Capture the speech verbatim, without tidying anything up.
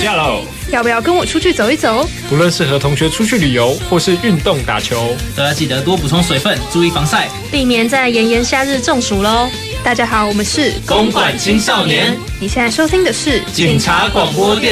假喽， 要不要跟我出去走一走？ 不论是和同学出去旅游，或是运动打球， 都要记得多补充水分，注意防晒， 避免在炎炎夏日中暑喽。大家好，我们是公馆青少年。 你现在收听的是警察广播电